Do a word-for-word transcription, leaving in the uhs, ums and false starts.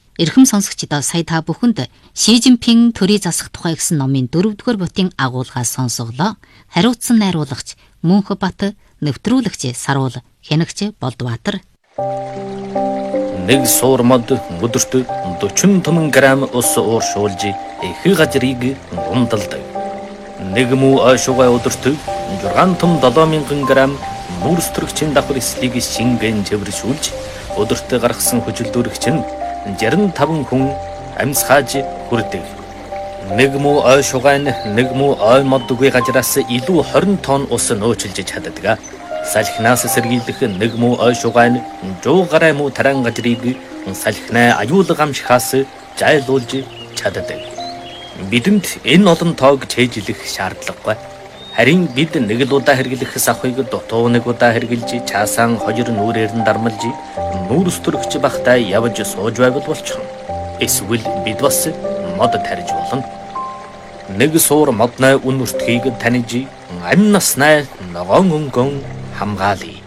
Эрхэм сонсогчдоо сая та бүхэнд Ши Жинпин төрийг засах тухай гэсэн номын дөрөвдүгээр бүтийн агуулгаас сонсоглоо. Хариуцсан найруулагч Мөнхбат, нэвтрүүлэгч Саруул, хянагч Болдбаатар. Нэг суур мод өдөрт дөрвөн тонн грамм ус ууршуулж их газрыг гомдолдог. Нэг муу ойшуугай өдөрт шесть том долоо мянган грамм мөрстрөгчийн давхар эслийг шингэн чевэршүүлж өдөрт гаргасан хөжилдөрөгч нь шестьдесят и пять хүн амьсгааж хүрдэг. Нэг муу ойшуугай нэг муу ой модгүй газраас илүү двадцать тонн ус нөөцлж чаддаг. Салхинаас сэргийлэх нэг муу ойшуугай нь жуу гарай муу таран газрыг салхинаа аюулга амшихаас жайлуулж чаддаг. Бидэнд энэ олон тоог чэйжлэх шаардлагагүй. Харин бид нэг л удаа хэрэглэх сахыг дутуу нэг удаа хэрэглэж чаасан хожир нүрээр нь дармалж нүүрс төрөгч бахтай явж сууж байвал болчихно. Эсвэл бид бас мод тарьж болно. Нэг суур модны үнэртхийг таньж амь наснаа ногоон өнгөн хамгаалъя.